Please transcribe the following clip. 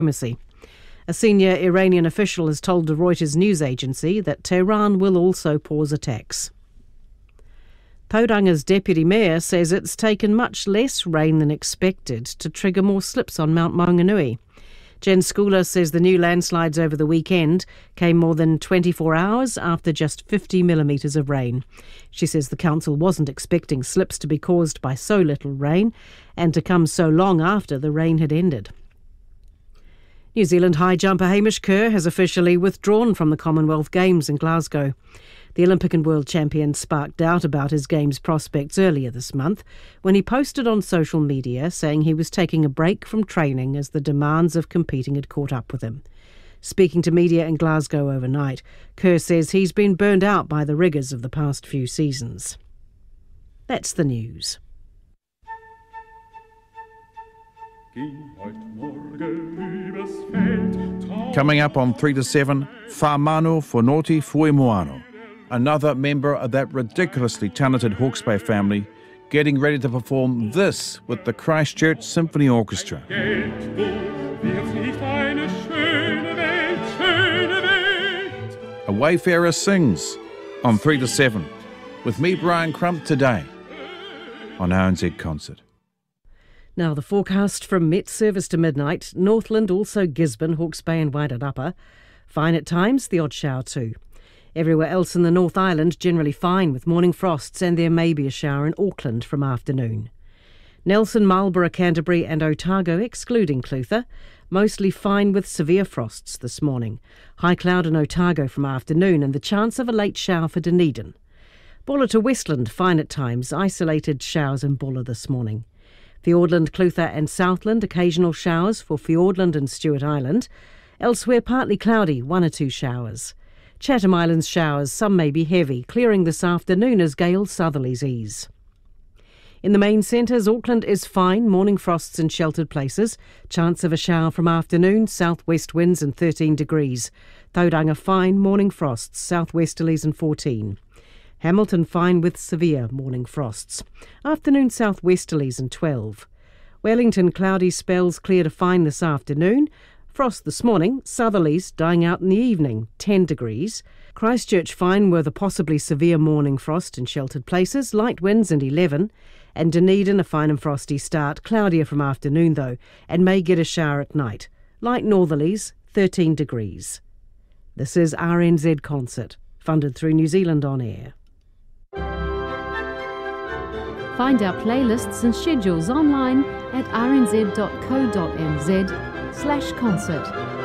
diplomacy. A senior Iranian official has told the Reuters news agency that Tehran will also pause attacks. Tauranga's deputy mayor says it's taken much less rain than expected to trigger more slips on Mount Maunganui. Jen Schooler says the new landslides over the weekend came more than 24 hours after just 50 millimetres of rain. She says the council wasn't expecting slips to be caused by so little rain and to come so long after the rain had ended. New Zealand high jumper Hamish Kerr has officially withdrawn from the Commonwealth Games in Glasgow. The Olympic and world champion sparked doubt about his Games prospects earlier this month when he posted on social media saying he was taking a break from training as the demands of competing had caught up with him. Speaking to media in Glasgow overnight, Kerr says he's been burned out by the rigours of the past few seasons. That's the news. Coming up on 3 to 7, Whamano Whanoti Fuimoano, another member of that ridiculously talented Hawke's Bay family, getting ready to perform this with the Christchurch Symphony Orchestra. A Wayfarer Sings on 3 to 7, with me, Brian Crump, today on RNZ Concert. Now the forecast from Met Service to midnight. Northland, also Gisborne, Hawke's Bay and Wairarapa. Fine at times, the odd shower too. Everywhere else in the North Island, generally fine with morning frosts, and there may be a shower in Auckland from afternoon. Nelson, Marlborough, Canterbury and Otago, excluding Clutha, mostly fine with severe frosts this morning. High cloud in Otago from afternoon and the chance of a late shower for Dunedin. Bulla to Westland, fine at times, isolated showers in Bulla this morning. Fiordland, Clutha and Southland, occasional showers for Fiordland and Stewart Island. Elsewhere partly cloudy, 1 or 2 showers. Chatham Islands showers, some may be heavy, clearing this afternoon as gale southerlies ease. In the main centres, Auckland is fine, morning frosts in sheltered places. Chance of a shower from afternoon, south-west winds and 13 degrees. Tauranga fine, morning frosts, south-westerlies and 14. Hamilton fine with severe morning frosts. Afternoon south-westerlies and 12. Wellington cloudy spells clear to fine this afternoon. Frost this morning, southerlies dying out in the evening, 10 degrees. Christchurch fine with a possibly severe morning frost in sheltered places, light winds and 11. And Dunedin a fine and frosty start, cloudier from afternoon though, and may get a shower at night. Light northerlies, 13 degrees. This is RNZ Concert, funded through New Zealand On Air. Find our playlists and schedules online at rnz.co.nz/concert.